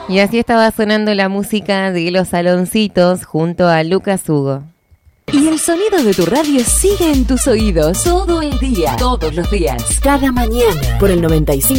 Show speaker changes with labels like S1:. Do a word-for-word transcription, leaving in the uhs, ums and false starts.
S1: Y así estaba sonando la música de Los Saloncitos junto a Lucas Hugo.
S2: Y el sonido de tu radio sigue en tus oídos todo el día, todos los días, cada mañana, por el noventa y cinco.